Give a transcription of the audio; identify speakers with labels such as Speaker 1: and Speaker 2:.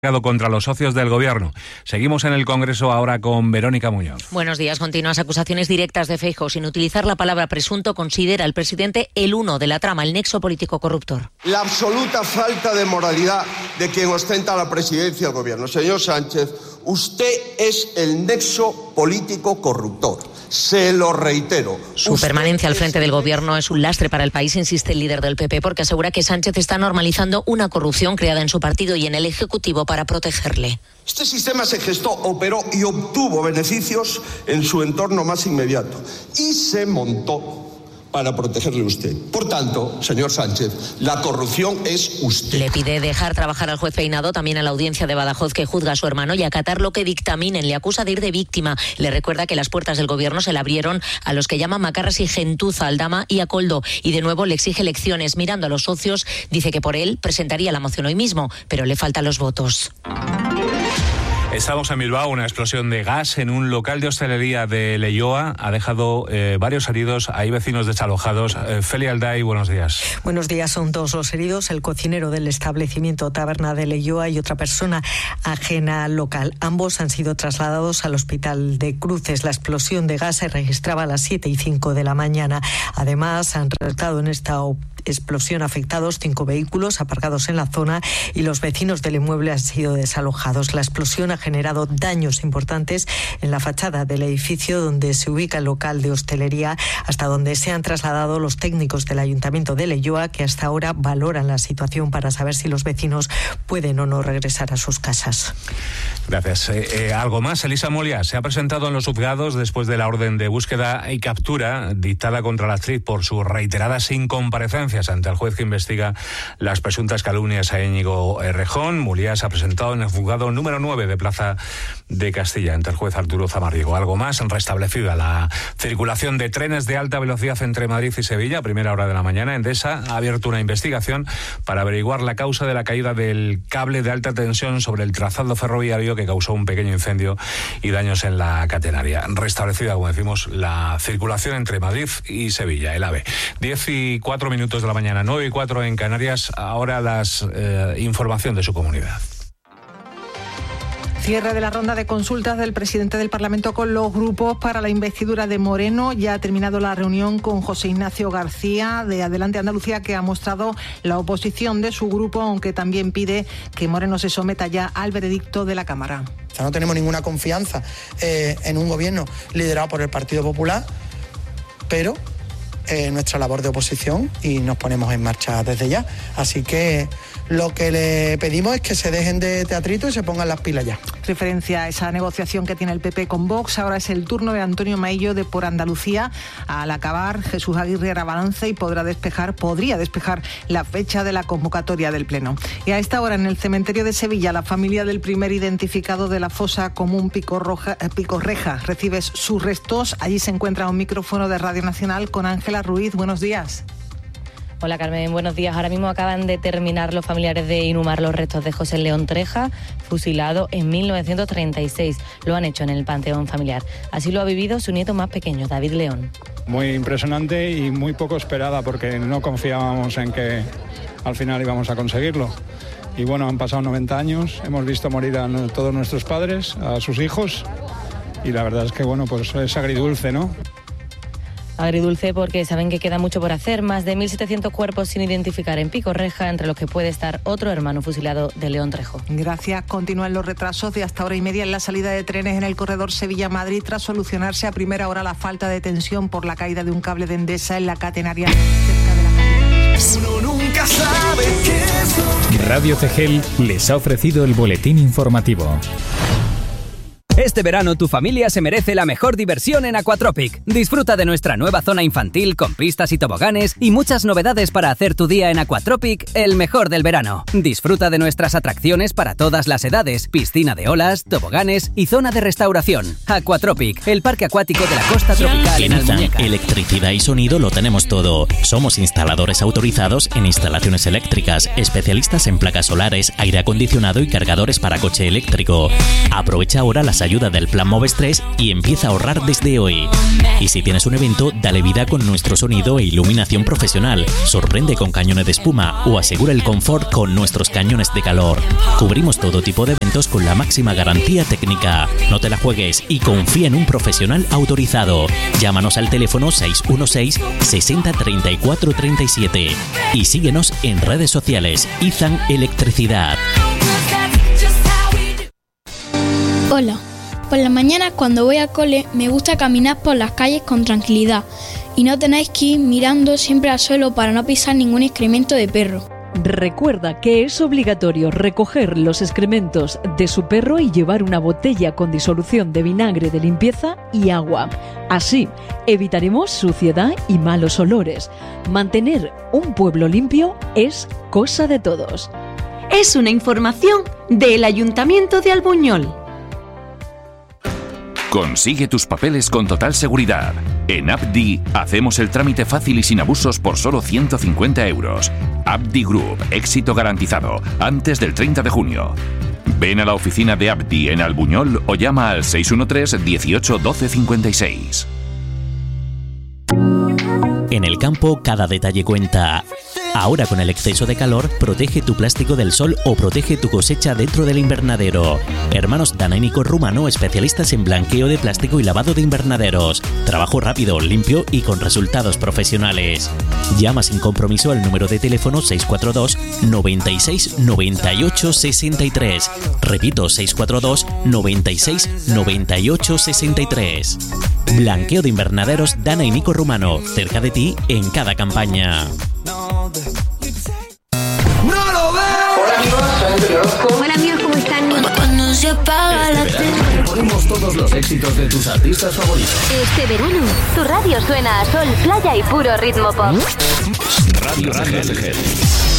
Speaker 1: contra los socios del Gobierno. Seguimos en el Congreso ahora con Verónica Muñoz.
Speaker 2: Buenos días. Continuas acusaciones directas de Feijóo. Sin utilizar la palabra presunto, considera el presidente el uno de la trama, el nexo político corruptor.
Speaker 3: La absoluta falta de moralidad de quien ostenta la presidencia del Gobierno. Señor Sánchez, usted es el nexo político corruptor. Se lo reitero.
Speaker 2: Su permanencia al frente del Gobierno es un lastre para el país, insiste el líder del PP, porque asegura que Sánchez está normalizando una corrupción creada en su partido y en el Ejecutivo para protegerle.
Speaker 3: Este sistema se gestó, operó y obtuvo beneficios en su entorno más inmediato y se montó para protegerle a usted. Por tanto, señor Sánchez, la corrupción es usted.
Speaker 2: Le pide dejar trabajar al juez Peinado, también a la audiencia de Badajoz que juzga a su hermano, y acatar lo que dictaminen. Le acusa de ir de víctima. Le recuerda que las puertas del Gobierno se le abrieron a los que llaman macarras y gentuza, Aldama y a Koldo. Y de nuevo le exige elecciones. Mirando a los socios, dice que por él presentaría la moción hoy mismo, pero le faltan los votos.
Speaker 1: Estamos en Bilbao. Una explosión de gas en un local de hostelería de Leioa ha dejado varios heridos. Hay vecinos desalojados. Feli Alday, buenos días.
Speaker 4: Buenos días. Son dos los heridos, el cocinero del establecimiento Taberna de Leioa y otra persona ajena al local. Ambos han sido trasladados al hospital de Cruces. La explosión de gas se registraba a las 7:05 de la mañana. Además, han resultado en esta explosión afectados 5 vehículos aparcados en la zona y los vecinos del inmueble han sido desalojados. La explosión ha generado daños importantes en la fachada del edificio donde se ubica el local de hostelería, hasta donde se han trasladado los técnicos del Ayuntamiento de Leioa, que hasta ahora valoran la situación para saber si los vecinos pueden o no regresar a sus casas.
Speaker 1: Gracias. ¿Algo más? Elisa Molia se ha presentado en los juzgados después de la orden de búsqueda y captura dictada contra la actriz por sus reiteradas incomparecencias ante el juez que investiga las presuntas calumnias a Íñigo Errejón. Molia se ha presentado en el juzgado número 9 de Plaza de Castilla ante el juez Arturo Zamarrigo. Algo más, restablecida la circulación de trenes de alta velocidad entre Madrid y Sevilla a primera hora de la mañana. Endesa ha abierto una investigación para averiguar la causa de la caída del cable de alta tensión sobre el trazado ferroviario que causó un pequeño incendio y daños en la catenaria. Restablecida, como decimos, la circulación entre Madrid y Sevilla, el AVE. 10:04 de la mañana, 9:04 en Canarias. Ahora información de su comunidad.
Speaker 5: Cierre de la ronda de consultas del presidente del Parlamento con los grupos para la investidura de Moreno. Ya ha terminado la reunión con José Ignacio García de Adelante Andalucía, que ha mostrado la oposición de su grupo, aunque también pide que Moreno se someta ya al veredicto de la Cámara.
Speaker 6: O sea, no tenemos ninguna confianza en un gobierno liderado por el Partido Popular, pero nuestra labor de oposición y nos ponemos en marcha desde ya. Así que lo que le pedimos es que se dejen de teatrito y se pongan las pilas ya.
Speaker 5: Referencia a esa negociación que tiene el PP con Vox. Ahora es el turno de Antonio Maillo de Por Andalucía. Al acabar, Jesús Aguirre hará balance y podría despejar la fecha de la convocatoria del Pleno. Y a esta hora, en el cementerio de Sevilla, la familia del primer identificado de la fosa común Picorreja recibe sus restos. Allí se encuentra un micrófono de Radio Nacional con Ángela Ruiz. Buenos días.
Speaker 7: Hola Carmen, buenos días. Ahora mismo acaban de terminar los familiares de inhumar los restos de José León Treja, fusilado en 1936. Lo han hecho en el panteón familiar. Así lo ha vivido su nieto más pequeño, David León.
Speaker 8: Muy impresionante y muy poco esperada, porque no confiábamos en que al final íbamos a conseguirlo. Y bueno, han pasado 90 años, hemos visto morir a todos nuestros padres, a sus hijos, y la verdad es que bueno, pues es agridulce, ¿no?
Speaker 7: Agridulce porque saben que queda mucho por hacer. Más de 1.700 cuerpos sin identificar en Picorreja, entre los que puede estar otro hermano fusilado de León Trejo.
Speaker 5: Gracias. Continúan los retrasos de hasta hora y media en la salida de trenes en el corredor Sevilla-Madrid, tras solucionarse a primera hora la falta de tensión por la caída de un cable de Endesa en la catenaria cerca de la capital.
Speaker 9: Uno nunca sabe qué es.
Speaker 10: Radio Cegel les ha ofrecido el boletín informativo.
Speaker 11: Este verano tu familia se merece la mejor diversión en Aquatropic. Disfruta de nuestra nueva zona infantil con pistas y toboganes y muchas novedades para hacer tu día en Aquatropic el mejor del verano. Disfruta de nuestras atracciones para todas las edades, piscina de olas, toboganes y zona de restauración. Aquatropic, el parque acuático de la costa tropical en Almuñécar.
Speaker 12: Electricidad y sonido lo tenemos todo. Somos instaladores autorizados en instalaciones eléctricas, especialistas en placas solares, aire acondicionado y cargadores para coche eléctrico. Aprovecha ahora las más ayuda del Plan Moves 3 y empieza a ahorrar desde hoy. Y si tienes un evento, dale vida con nuestro sonido e iluminación profesional. Sorprende con cañones de espuma o asegura el confort con nuestros cañones de calor. Cubrimos todo tipo de eventos con la máxima garantía técnica. No te la juegues y confía en un profesional autorizado. Llámanos al teléfono 616 60 34 37 y síguenos en redes sociales. Izan Electricidad.
Speaker 13: Hola. Por la mañana cuando voy al cole me gusta caminar por las calles con tranquilidad y no tenéis que ir mirando siempre al suelo para no pisar ningún excremento de perro.
Speaker 14: Recuerda que es obligatorio recoger los excrementos de su perro y llevar una botella con disolución de vinagre de limpieza y agua. Así evitaremos suciedad y malos olores. Mantener un pueblo limpio es cosa de todos.
Speaker 15: Es una información del Ayuntamiento de Albuñol.
Speaker 16: Consigue tus papeles con total seguridad. En Abdi hacemos el trámite fácil y sin abusos por solo 150 euros. Abdi Group, éxito garantizado, antes del 30 de junio. Ven a la oficina de Abdi en Albuñol o llama al 613 18 12 56.
Speaker 12: En el campo, cada detalle cuenta. Ahora con el exceso de calor, protege tu plástico del sol o protege tu cosecha dentro del invernadero. Hermanos Dana y Nico Rumano, especialistas en blanqueo de plástico y lavado de invernaderos. Trabajo rápido, limpio y con resultados profesionales. Llama sin compromiso al número de teléfono 642 96 98 63. Repito, 642 96 98 63. Blanqueo de invernaderos Dana y Nico Rumano, cerca de ti en cada campaña.
Speaker 17: Hola amigos, ¿cómo están? Cuando se apaga la
Speaker 18: te ponemos todos los éxitos de tus artistas favoritos.
Speaker 17: Este verano, tu radio suena a sol, playa y puro ritmo pop.
Speaker 18: Radio CGL.